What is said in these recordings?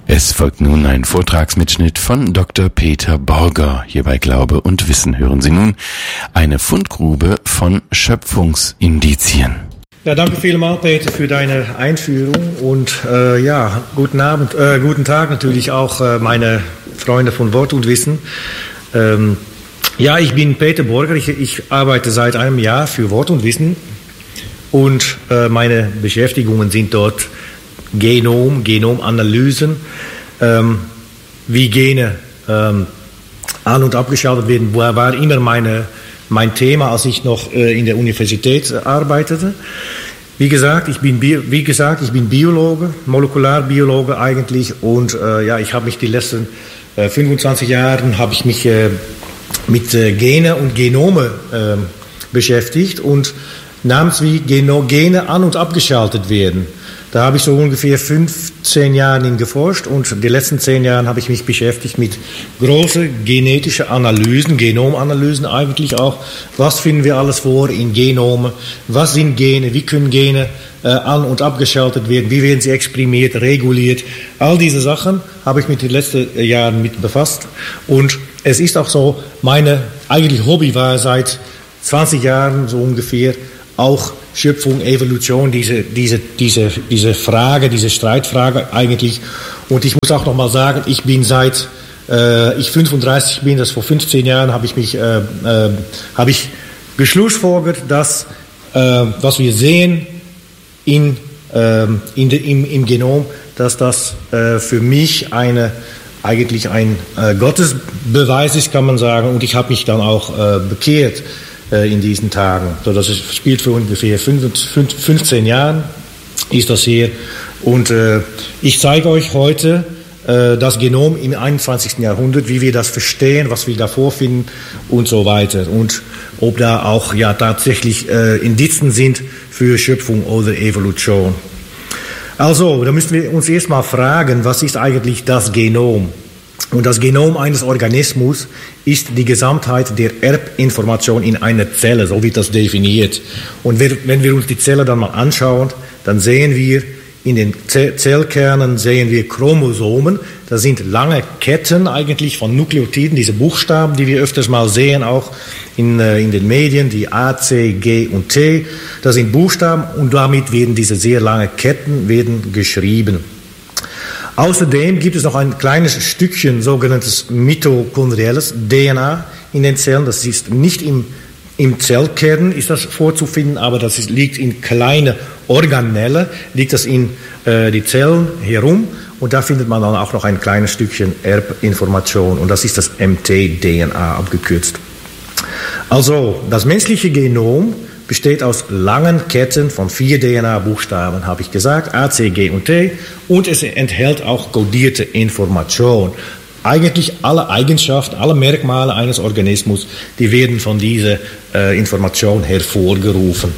Es folgt nun ein Vortragsmitschnitt von Dr. Peter Borger. Hier bei Glaube und Wissen hören Sie nun eine Fundgrube von Schöpfungsindizien. Ja, danke vielmals, Peter, für deine Einführung und guten Abend, guten Tag natürlich auch meine Freunde von Wort und Wissen. Ich bin Peter Borger, ich arbeite seit einem Jahr für Wort und Wissen und meine Beschäftigungen sind dort Genomanalysen, wie Gene an- und abgeschaltet werden, war immer mein Thema, als ich noch in der Universität arbeitete. Wie gesagt, ich bin Biologe, Molekularbiologe eigentlich und ich habe mich die letzten 25 Jahre mit Gene und Genome beschäftigt und namens wie Gene an- und abgeschaltet werden. Da habe ich so ungefähr 15 Jahre geforscht und die letzten 10 Jahre habe ich mich beschäftigt mit großen genetischen Analysen, Genomanalysen eigentlich auch. Was finden wir alles vor in Genome? Was sind Gene? Wie können Gene an- und abgeschaltet werden? Wie werden sie exprimiert, reguliert? All diese Sachen habe ich mit den letzten Jahren mit befasst. Und es ist auch so, meine eigentlich Hobby war seit 20 Jahren so ungefähr auch Schöpfung, Evolution, diese Frage, diese Streitfrage eigentlich. Und ich muss auch noch mal sagen, ich bin seit ich 35 bin, das vor 15 Jahren habe ich geschlussfolgert, dass was wir sehen im Genom, dass das für mich eigentlich ein Gottesbeweis ist, kann man sagen. Und ich habe mich dann auch bekehrt in diesen Tagen. So, das spielt für ungefähr 15 Jahren, ist das hier. Und ich zeige euch heute das Genom im 21. Jahrhundert, wie wir das verstehen, was wir da vorfinden und so weiter. Und ob da auch tatsächlich Indizien sind für Schöpfung oder Evolution. Also, da müssen wir uns erstmal fragen, was ist eigentlich das Genom? Und das Genom eines Organismus ist die Gesamtheit der Erbinformation in einer Zelle, so wird das definiert. Und wenn wir uns die Zelle dann mal anschauen, dann sehen wir in den Zellkernen Chromosomen. Das sind lange Ketten eigentlich von Nukleotiden, diese Buchstaben, die wir öfters mal sehen, auch in den Medien, die A, C, G und T. Das sind Buchstaben und damit werden diese sehr lange Ketten geschrieben. Außerdem gibt es noch ein kleines Stückchen sogenanntes mitochondrielles DNA in den Zellen. Das ist nicht im Zellkern ist das vorzufinden, aber das liegt in kleine Organelle, liegt das in die Zellen herum und da findet man dann auch noch ein kleines Stückchen Erbinformation und das ist das mtDNA abgekürzt. Also das menschliche Genom besteht aus langen Ketten von 4 DNA-Buchstaben, habe ich gesagt, A, C, G und T. Und es enthält auch kodierte Information. Eigentlich alle Eigenschaften, alle Merkmale eines Organismus, die werden von dieser Information hervorgerufen.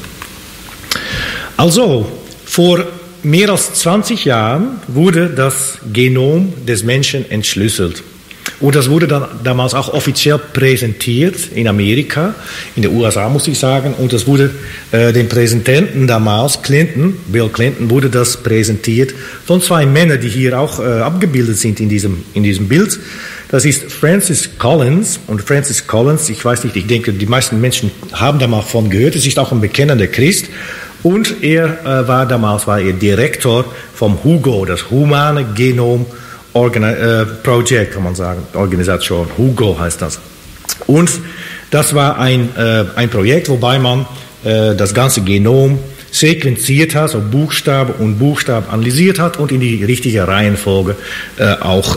Also, vor mehr als 20 Jahren wurde das Genom des Menschen entschlüsselt. Und das wurde dann damals auch offiziell präsentiert in Amerika, in den USA muss ich sagen. Und das wurde dem Präsidenten damals, Bill Clinton, wurde das präsentiert von 2 Männern, die hier auch abgebildet sind in diesem Bild. Das ist Francis Collins. Und Francis Collins, ich weiß nicht, ich denke, die meisten Menschen haben da mal von gehört. Es ist auch ein bekennender Christ. Und er war Direktor vom HUGO, das Humane Genom Project, kann man sagen, Organisation, HUGO heißt das. Und das war ein Projekt, wobei man das ganze Genom sequenziert hat, so Buchstabe und Buchstabe analysiert hat und in die richtige Reihenfolge auch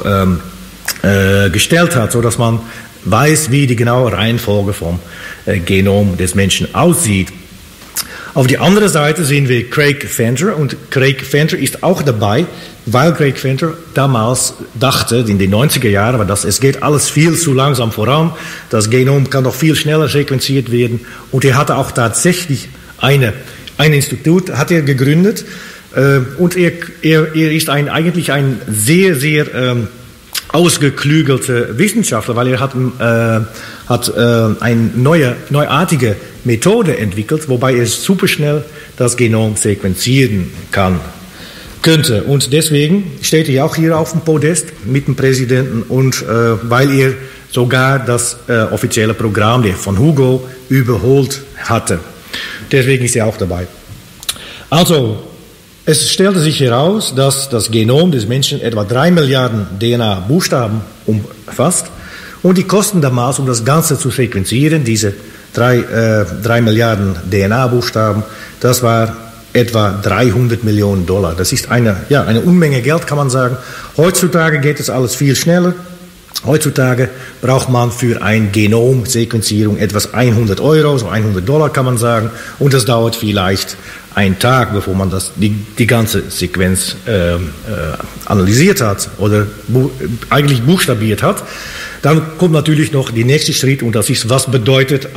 gestellt hat, so dass man weiß, wie die genaue Reihenfolge vom Genom des Menschen aussieht. Auf die andere Seite sehen wir Craig Venter und Craig Venter ist auch dabei, weil Craig Venter damals dachte, in den 90er Jahren, es geht alles viel zu langsam voran, das Genom kann noch viel schneller sequenziert werden und er hatte auch tatsächlich ein Institut hat er gegründet und er ist eigentlich ein sehr, sehr ausgeklügelter Wissenschaftler, weil er hat eine neuartige Methode entwickelt, wobei er superschnell das Genom sequenzieren kann. könnte. Und deswegen steht er auch hier auf dem Podest mit dem Präsidenten und weil er sogar das offizielle Programm von Hugo überholt hatte. Deswegen ist er auch dabei. Also, es stellte sich heraus, dass das Genom des Menschen etwa 3 Milliarden DNA-Buchstaben umfasst und die Kosten damals, um das Ganze zu sequenzieren, diese 3 Milliarden DNA-Buchstaben, das war etwa $300 Millionen. Das ist eine Unmenge Geld, kann man sagen. Heutzutage geht es alles viel schneller. Heutzutage braucht man für eine Genomsequenzierung etwas €100, so $100 kann man sagen. Und das dauert vielleicht einen Tag, bevor man die ganze Sequenz analysiert hat oder eigentlich buchstabiert hat. Dann kommt natürlich noch der nächste Schritt und das ist, was bedeuten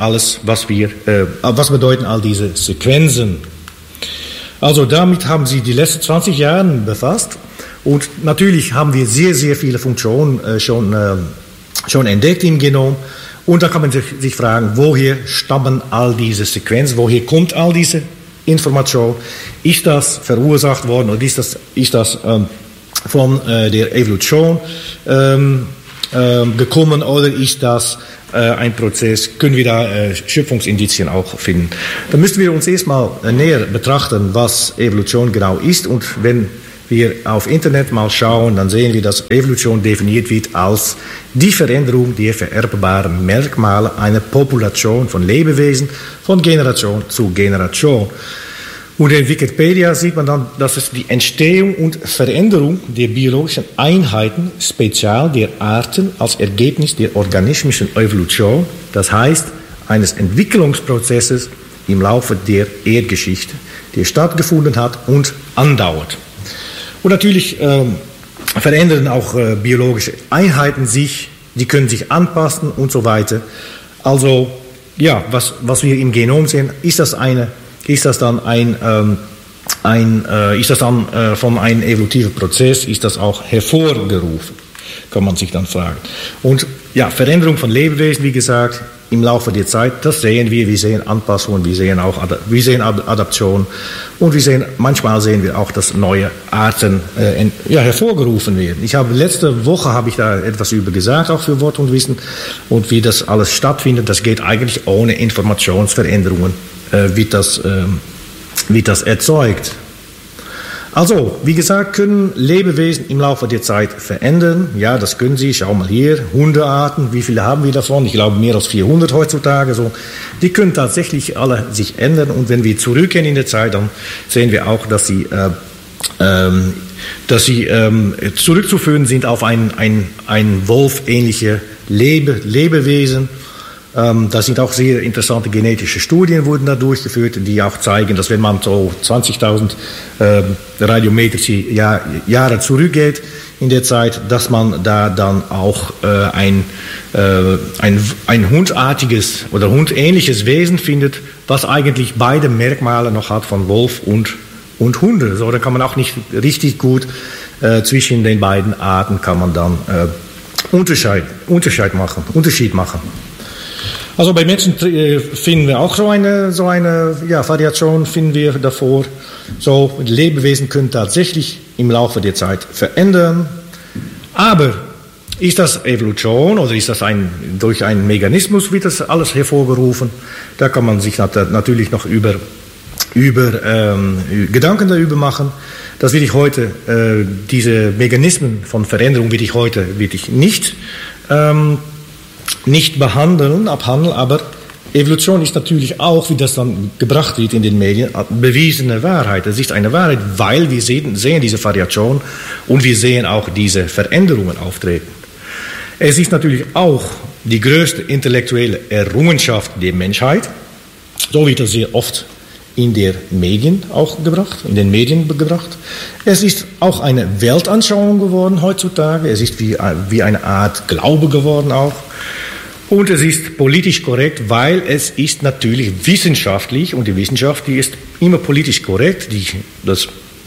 all diese Sequenzen? Also damit haben sie die letzten 20 Jahre befasst. Und natürlich haben wir sehr, sehr viele Funktionen schon entdeckt im Genom. Und da kann man sich fragen, woher stammen all diese Sequenzen, woher kommt all diese Information? Ist das verursacht worden oder ist das von der Evolution gekommen oder ist das ein Prozess? Können wir da Schöpfungsindizien auch finden? Da müssen wir uns erstmal näher betrachten, was Evolution genau ist. Und wenn wir auf Internet mal schauen, dann sehen wir, dass Evolution definiert wird als die Veränderung der vererbbaren Merkmale einer Population von Lebewesen von Generation zu Generation. Und in Wikipedia sieht man dann, dass es die Entstehung und Veränderung der biologischen Einheiten, speziell der Arten, als Ergebnis der organismischen Evolution, das heißt eines Entwicklungsprozesses im Laufe der Erdgeschichte, der stattgefunden hat und andauert. Und natürlich verändern auch biologische Einheiten sich, die können sich anpassen und so weiter. Also, ja, was wir im Genom sehen, ist das dann von einem evolutiven Prozess, ist das auch hervorgerufen, kann man sich dann fragen. Und ja, Veränderung von Lebewesen, wie gesagt, im Laufe der Zeit, das sehen wir. Wir sehen Anpassungen, wir sehen Adaption und manchmal sehen wir auch, dass neue Arten hervorgerufen werden. Letzte Woche habe ich da etwas über gesagt, auch für Wort und Wissen. Und wie das alles stattfindet, das geht eigentlich ohne Informationsveränderungen, wird das erzeugt. Also, wie gesagt, können Lebewesen im Laufe der Zeit verändern. Ja, das können sie. Schau mal hier, Hundearten, wie viele haben wir davon? Ich glaube, mehr als 400 heutzutage. So. Die können tatsächlich alle sich ändern. Und wenn wir zurückgehen in der Zeit, dann sehen wir auch, dass sie zurückzuführen sind auf ein wolfähnliche Lebewesen. Da sind auch sehr interessante genetische Studien wurden da durchgeführt, die auch zeigen, dass wenn man so 20.000 radiometrische Jahre zurückgeht in der Zeit, dass man da dann auch ein hundartiges oder hundähnliches Wesen findet, was eigentlich beide Merkmale noch hat von Wolf und Hunde. So, da kann man auch nicht richtig gut zwischen den beiden Arten kann man dann Unterschied machen. Also bei Menschen finden wir auch so eine Variation finden wir davor. So, Lebewesen können tatsächlich im Laufe der Zeit verändern. Aber ist das Evolution oder ist das durch einen Mechanismus wird das alles hervorgerufen? Da kann man sich natürlich noch über Gedanken darüber machen. Das will ich heute, diese Mechanismen von Veränderung will ich nicht abhandeln, aber Evolution ist natürlich auch, wie das dann gebracht wird in den Medien, bewiesene Wahrheit. Es ist eine Wahrheit, weil wir sehen diese Variation und wir sehen auch diese Veränderungen auftreten. Es ist natürlich auch die größte intellektuelle Errungenschaft der Menschheit. So wird das sehr oft in den Medien gebracht. Es ist auch eine Weltanschauung geworden heutzutage. Es ist wie eine Art Glaube geworden auch. Und es ist politisch korrekt, weil es ist natürlich wissenschaftlich und die Wissenschaft, die ist immer politisch korrekt. Das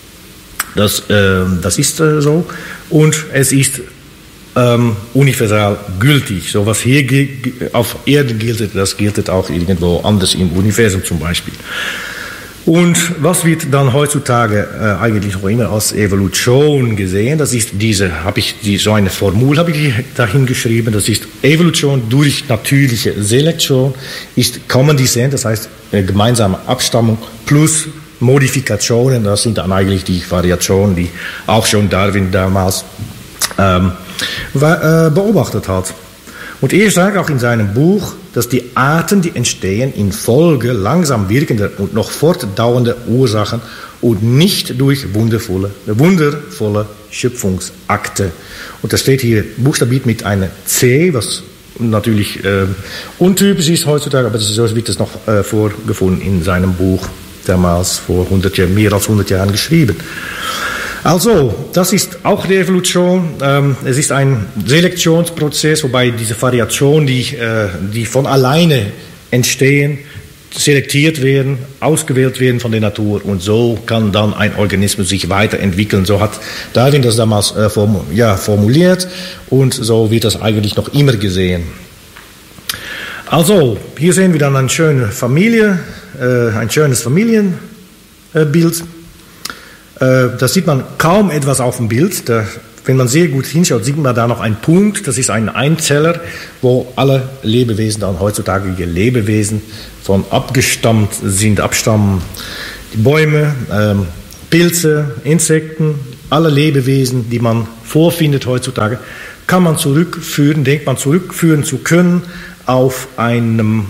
ist so. Und es ist universal gültig. So was hier auf Erden gilt, das gilt auch irgendwo anders im Universum zum Beispiel. Und was wird dann heutzutage eigentlich noch immer als Evolution gesehen? Das ist so eine Formel habe ich dahin geschrieben. Das ist Evolution durch natürliche Selektion, ist kommandisent, das heißt gemeinsame Abstammung plus Modifikationen. Das sind dann eigentlich die Variationen, die auch schon Darwin damals beobachtet hat. Und er sagt auch in seinem Buch, dass die Arten, die entstehen, infolge langsam wirkender und noch fortdauernder Ursachen und nicht durch wundervolle Schöpfungsakte. Und das steht hier buchstabiert mit einer C, was natürlich untypisch ist heutzutage, aber so wird es noch vorgefunden in seinem Buch, damals vor mehr als 100 Jahren geschrieben. Also, das ist auch die Evolution. Es ist ein Selektionsprozess, wobei diese Variationen, die von alleine entstehen, selektiert werden, ausgewählt werden von der Natur und so kann dann ein Organismus sich weiterentwickeln. So hat Darwin das damals formuliert und so wird das eigentlich noch immer gesehen. Also, hier sehen wir dann eine schöne Familie, ein schönes Familienbild. Da sieht man kaum etwas auf dem Bild. Wenn man sehr gut hinschaut, sieht man da noch einen Punkt. Das ist ein Einzeller, wo alle Lebewesen, dann heutzutage Lebewesen, von abstammen. Die Bäume, Pilze, Insekten, alle Lebewesen, die man vorfindet heutzutage, kann man denkt man zurückführen zu können auf eine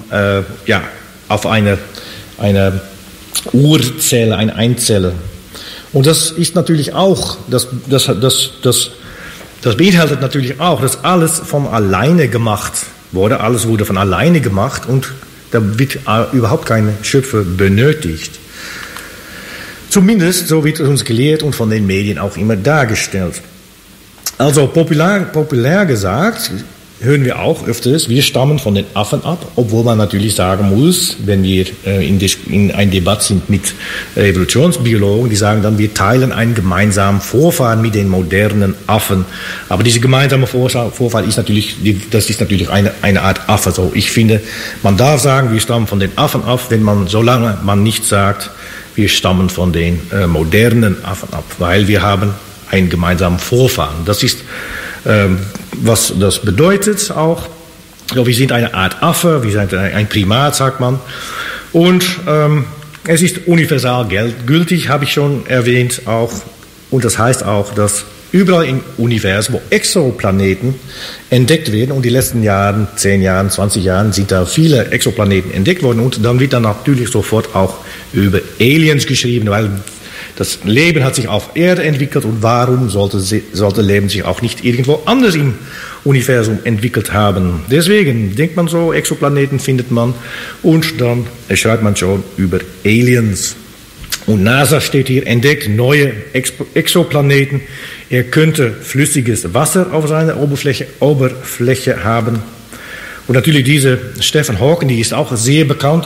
Urzelle, ein Einzeller. Und das ist natürlich auch, das beinhaltet natürlich auch, dass alles von alleine gemacht wurde. Alles wurde von alleine gemacht und da wird überhaupt kein Schöpfer benötigt. Zumindest, so wird es uns gelehrt und von den Medien auch immer dargestellt. Also populär gesagt, hören wir auch öfters, wir stammen von den Affen ab, obwohl man natürlich sagen muss, wenn wir in ein Debatt sind mit Evolutionsbiologen, die sagen dann, wir teilen einen gemeinsamen Vorfahren mit den modernen Affen. Aber dieser gemeinsame Vorfahren ist natürlich, eine Art Affe. So, ich finde, man darf sagen, wir stammen von den Affen ab, solange man nicht sagt, wir stammen von den modernen Affen ab, weil wir haben einen gemeinsamen Vorfahren. Das ist was das bedeutet auch. Ja, wir sind eine Art Affe, wir sind ein Primat, sagt man. Und es ist universal gültig, habe ich schon erwähnt auch. Und das heißt auch, dass überall im Universum, wo Exoplaneten entdeckt werden, und die letzten Jahren, 10 Jahren, 20 Jahren, sind da viele Exoplaneten entdeckt worden. Und dann wird dann natürlich sofort auch über Aliens geschrieben, weil das Leben hat sich auf Erde entwickelt und warum sollte Leben sich auch nicht irgendwo anders im Universum entwickelt haben? Deswegen denkt man so, Exoplaneten findet man und dann schreibt man schon über Aliens. Und NASA steht hier, entdeckt neue Exoplaneten. Er könnte flüssiges Wasser auf seiner Oberfläche haben. Und natürlich diese Stephen Hawking, die ist auch sehr bekannt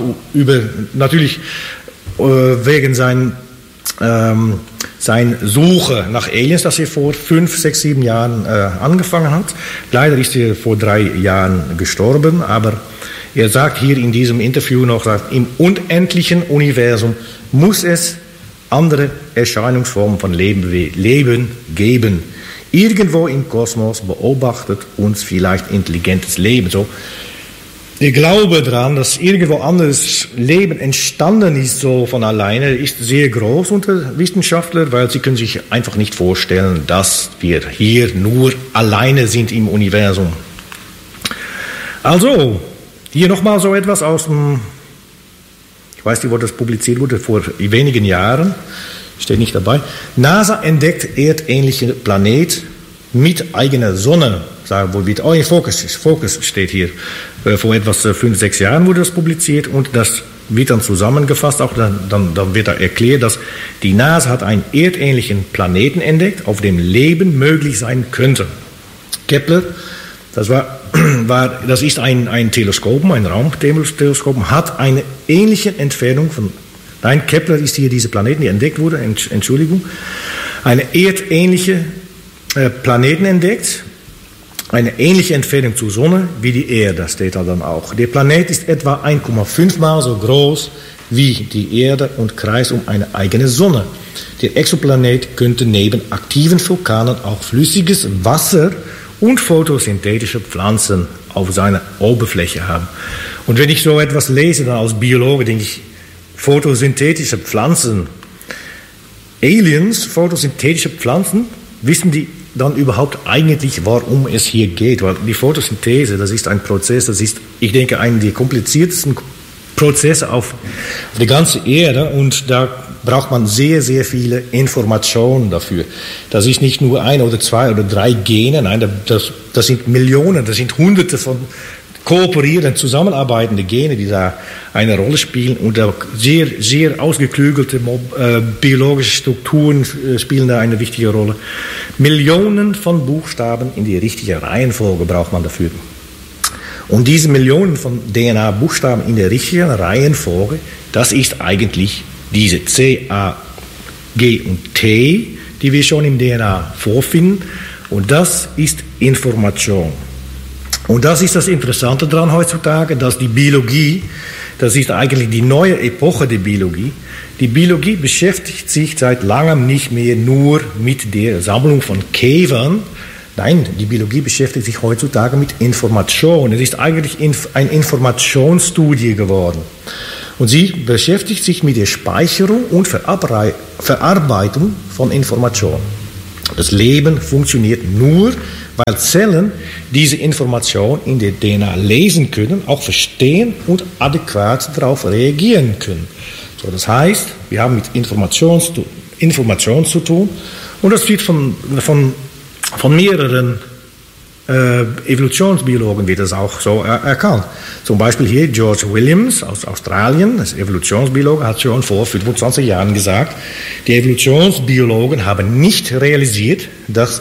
wegen seine Suche nach Aliens, das er vor 5, 6, 7 Jahren angefangen hat. Leider ist er vor 3 Jahren gestorben, aber er sagt hier in diesem Interview noch, im unendlichen Universum muss es andere Erscheinungsformen von Leben geben. Irgendwo im Kosmos beobachtet uns vielleicht intelligentes Leben. So, der Glaube daran, dass irgendwo anderes Leben entstanden ist, so von alleine, ist sehr groß unter Wissenschaftlern, weil sie können sich einfach nicht vorstellen, dass wir hier nur alleine sind im Universum. Also, hier nochmal so etwas aus dem, ich weiß nicht, wo das publiziert wurde, vor wenigen Jahren, steht nicht dabei. NASA entdeckt erdähnliche Planet mit eigener Sonne. Wo wird Focus steht hier. Vor etwas 5, 6 Jahren wurde das publiziert und das wird dann zusammengefasst. Auch dann wird da erklärt, dass die NASA hat einen erdähnlichen Planeten entdeckt, auf dem Leben möglich sein könnte. Kepler, das ist ein Teleskop, ein Raumteleskop, hat eine ähnliche Entfernung von. Nein, Kepler ist hier diese Planeten, die entdeckt wurde. Entschuldigung, eine erdähnliche Planeten entdeckt. Eine ähnliche Entfernung zur Sonne wie die Erde, steht da dann auch. Der Planet ist etwa 1,5 Mal so groß wie die Erde und kreist um eine eigene Sonne. Der Exoplanet könnte neben aktiven Vulkanen auch flüssiges Wasser und photosynthetische Pflanzen auf seiner Oberfläche haben. Und wenn ich so etwas lese, dann als Biologe denke ich, photosynthetische Pflanzen, Aliens, photosynthetische Pflanzen, wissen die dann überhaupt eigentlich, worum es hier geht? Weil die Photosynthese, das ist ein Prozess, das ist, ich denke, einer der kompliziertesten Prozesse auf der ganzen Erde, und da braucht man sehr, sehr viele Informationen dafür. Das ist nicht nur 1 oder 2 oder 3 Gene, nein, das sind Millionen, das sind Hunderte von kooperierenden, zusammenarbeitende Gene, die da eine Rolle spielen, und sehr, sehr ausgeklügelte biologische Strukturen spielen da eine wichtige Rolle. Millionen von Buchstaben in die richtige Reihenfolge braucht man dafür. Und diese Millionen von DNA-Buchstaben in der richtigen Reihenfolge, das ist eigentlich diese C, A, G und T, die wir schon im DNA vorfinden, und das ist Information. Und das ist das Interessante daran heutzutage, dass die Biologie, das ist eigentlich die neue Epoche der Biologie, die Biologie beschäftigt sich seit langem nicht mehr nur mit der Sammlung von Käfern. Nein, die Biologie beschäftigt sich heutzutage mit Information. Es ist eigentlich eine Informationsstudie geworden. Und sie beschäftigt sich mit der Speicherung und Verarbeitung von Informationen. Das Leben funktioniert nur, weil Zellen diese Information in der DNA lesen können, auch verstehen und adäquat darauf reagieren können. So, das heißt, wir haben mit Information zu tun, und das wird von mehreren Evolutionsbiologen wird das auch so erkannt. Zum Beispiel hier George Williams aus Australien, das Evolutionsbiologe, hat schon vor 25 Jahren gesagt, die Evolutionsbiologen haben nicht realisiert, dass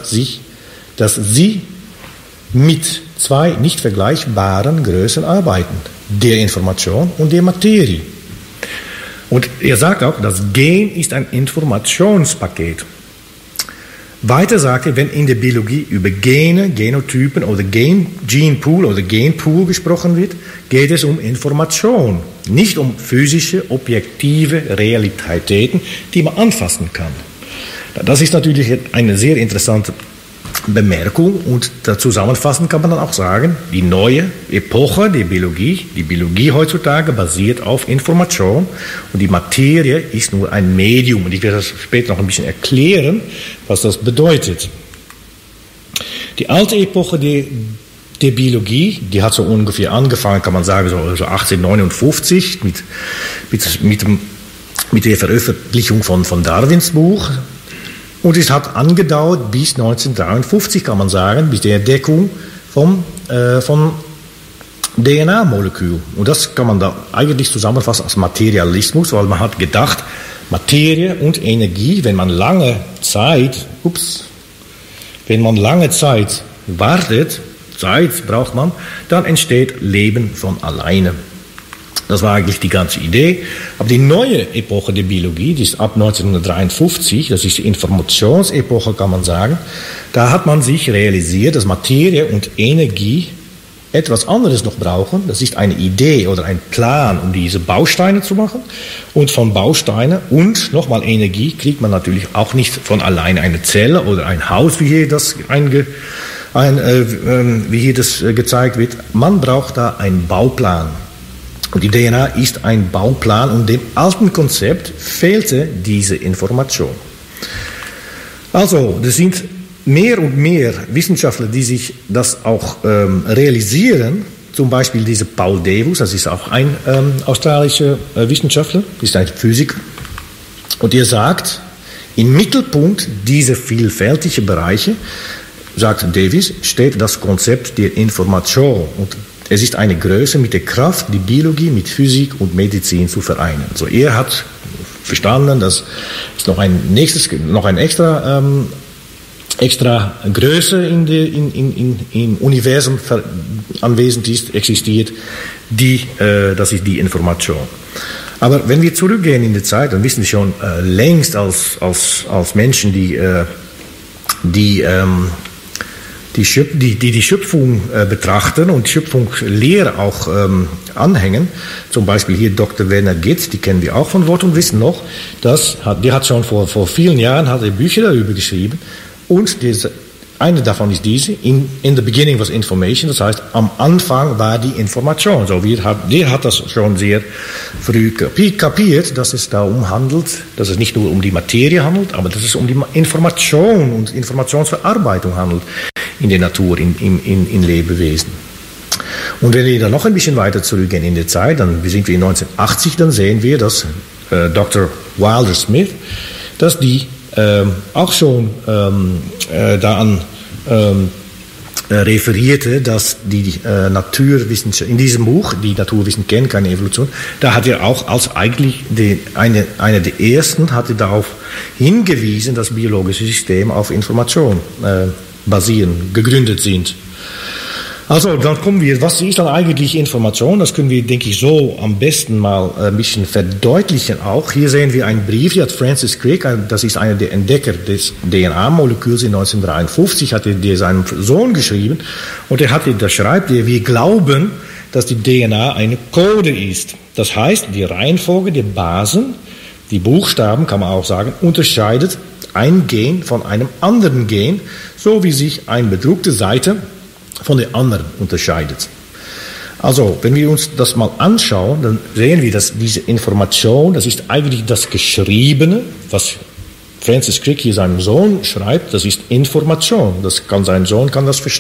sie mit 2 nicht vergleichbaren Größen arbeiten, der Information und der Materie. Und er sagt auch, das Gen ist ein Informationspaket. Weiter sagt er, wenn in der Biologie über Gene, Genotypen oder Genpool oder Genpool gesprochen wird, geht es um Information, nicht um physische, objektive Realitäten, die man anfassen kann. Das ist natürlich eine sehr interessante Bemerkung, und zusammenfassend kann man dann auch sagen, die neue Epoche der Biologie, die Biologie heutzutage basiert auf Information, und die Materie ist nur ein Medium, und ich werde das später noch ein bisschen erklären, was das bedeutet. Die alte Epoche der Biologie, die hat so ungefähr angefangen, kann man sagen, so 1859 mit der Veröffentlichung von Darwins Buch. Und es hat angedauert bis 1953, kann man sagen, bis der Entdeckung von DNA-Molekül. Und das kann man da eigentlich zusammenfassen als Materialismus, weil man hat gedacht, Materie und Energie, wenn man lange Zeit wartet, Zeit braucht man, dann entsteht Leben von alleine. Das war eigentlich die ganze Idee. Aber die neue Epoche der Biologie, die ist ab 1953, das ist die Informationsepoche, kann man sagen, da hat man sich realisiert, dass Materie und Energie etwas anderes noch brauchen. Das ist eine Idee oder ein Plan, um diese Bausteine zu machen. Und von Bausteinen und nochmal Energie kriegt man natürlich auch nicht von allein eine Zelle oder ein Haus, wie hier das gezeigt wird. Man braucht da einen Bauplan. Und die DNA ist ein Bauplan, und dem alten Konzept fehlte diese Information. Also, das sind mehr und mehr Wissenschaftler, die sich das auch realisieren. Zum Beispiel dieser Paul Devus, das ist auch ein australischer Wissenschaftler, ist ein Physiker. Und er sagt, im Mittelpunkt dieser vielfältigen Bereiche, sagt Davis, steht das Konzept der Information. Und es ist eine Größe mit der Kraft, die Biologie mit Physik und Medizin zu vereinen. So, er hat verstanden, dass es noch ein extra Größe im Universum anwesend ist, existiert, das ist die Information. Aber wenn wir zurückgehen in die Zeit, dann wissen wir schon längst als Menschen, die die Schöpfung betrachten und Schöpfungslehre auch anhängen. Zum Beispiel hier Dr. Werner Gitz, die kennen wir auch von Wort und Wissen noch. Der hat schon vor vielen Jahren Bücher darüber geschrieben. Und eine davon ist diese, in the beginning was information, das heißt, am Anfang war die Information. So, der hat das schon sehr früh kapiert, dass es darum handelt, dass es nicht nur um die Materie handelt, aber dass es um die Information und Informationsverarbeitung handelt in der Natur, in Lebewesen. Und wenn wir dann noch ein bisschen weiter zurückgehen in der Zeit, dann sind wir in 1980, dann sehen wir, dass Dr. Wilder Smith, dass die auch schon daran referierte, dass die Naturwissenschaft, in diesem Buch, die Naturwissen kennen keine Evolution, da hat er auch als eigentlich einer der ersten hatte darauf hingewiesen, dass biologische Systeme auf Information basieren, gegründet sind. Also, dann kommen wir, was ist dann eigentlich Information? Das können wir, denke ich, so am besten mal ein bisschen verdeutlichen auch. Hier sehen wir einen Brief, die hat Francis Crick, das ist einer der Entdecker des DNA-Moleküls in 1953, hat er seinem Sohn geschrieben und da schreibt er, wir glauben, dass die DNA eine Code ist. Das heißt, die Reihenfolge der Basen, die Buchstaben, kann man auch sagen, unterscheidet ein Gen von einem anderen Gen, so wie sich eine bedruckte Seite von der anderen unterscheidet. Also, wenn wir uns das mal anschauen, dann sehen wir, dass diese Information, das ist eigentlich das Geschriebene, was Francis Crick hier seinem Sohn schreibt, das ist Information. Sein Sohn kann das verstehen.